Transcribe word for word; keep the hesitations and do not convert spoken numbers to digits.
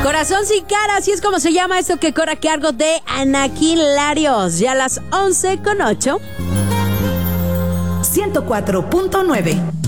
Corazón sin cara, así es como se llama esto que corre a cargo de Anakin Larios. Ya a las once con ocho. ciento cuatro punto nueve.